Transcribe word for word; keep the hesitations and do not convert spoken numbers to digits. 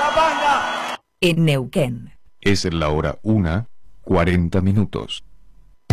En Neuquén. Es la hora una, cuarenta minutos.